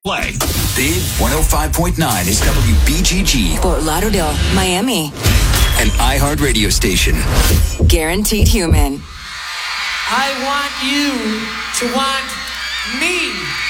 Play. Big 105.9 is WBGG. Fort Lauderdale, Miami. An iHeart radio station. Guaranteed Human. I want you to want me.